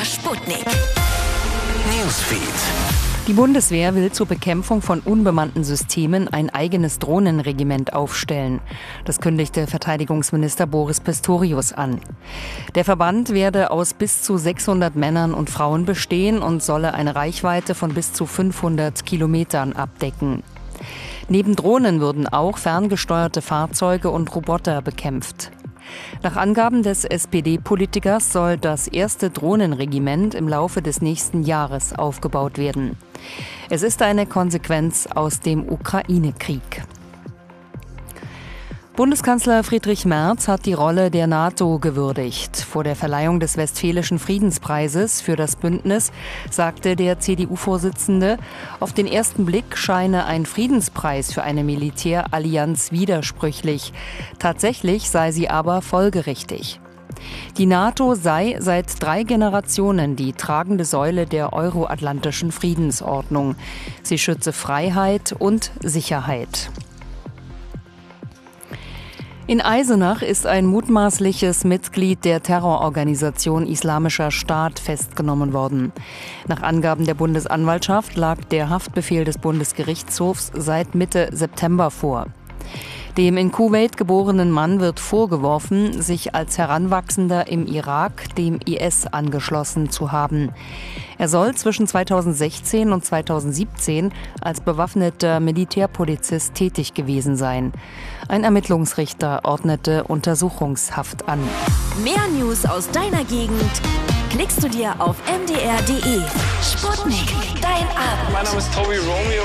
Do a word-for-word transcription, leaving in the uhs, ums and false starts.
Sputnik Newsfeed. Die Bundeswehr will zur Bekämpfung von unbemannten Systemen ein eigenes Drohnenregiment aufstellen. Das kündigte Verteidigungsminister Boris Pistorius an. Der Verband werde aus bis zu sechshundert Männern und Frauen bestehen und solle eine Reichweite von bis zu fünfhundert Kilometern abdecken. Neben Drohnen würden auch ferngesteuerte Fahrzeuge und Roboter bekämpft. Nach Angaben des S P D-Politikers soll das erste Drohnenregiment im Laufe des nächsten Jahres aufgebaut werden. Es ist eine Konsequenz aus dem Ukraine-Krieg. Bundeskanzler Friedrich Merz hat die Rolle der NATO gewürdigt. Vor der Verleihung des Westfälischen Friedenspreises für das Bündnis sagte der C D U-Vorsitzende, auf den ersten Blick scheine ein Friedenspreis für eine Militärallianz widersprüchlich. Tatsächlich sei sie aber folgerichtig. Die NATO sei seit drei Generationen die tragende Säule der euroatlantischen Friedensordnung. Sie schütze Freiheit und Sicherheit. In Eisenach ist ein mutmaßliches Mitglied der Terrororganisation Islamischer Staat festgenommen worden. Nach Angaben der Bundesanwaltschaft lag der Haftbefehl des Bundesgerichtshofs seit Mitte September vor. Dem in Kuwait geborenen Mann wird vorgeworfen, sich als Heranwachsender im Irak dem I S angeschlossen zu haben. Er soll zwischen zweitausendsechzehn und zweitausendsiebzehn als bewaffneter Militärpolizist tätig gewesen sein. Ein Ermittlungsrichter ordnete Untersuchungshaft an. Mehr News aus deiner Gegend klickst du dir auf m d r punkt d e. Sputnik, dein Abend. Mein Name ist Tobi Romeo.